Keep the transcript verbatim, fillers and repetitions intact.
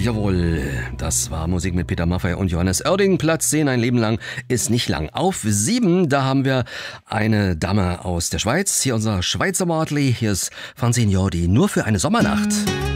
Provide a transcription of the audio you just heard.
Jawohl, das war Musik mit Peter Maffay und Johannes Oerding. Platz zehn, ein Leben lang, ist nicht lang. Auf sieben, da haben wir eine Dame aus der Schweiz. Hier unser Schweizer Mortli. Hier ist Francine Jordi, nur für eine Sommernacht.